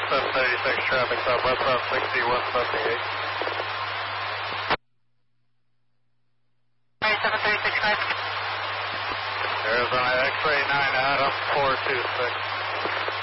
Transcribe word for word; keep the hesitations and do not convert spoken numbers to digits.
seven thirty-six traffic southwest on sixty-one seventy-eight. seven thirty-six traffic. Arizona X-ray nine Adam four two six.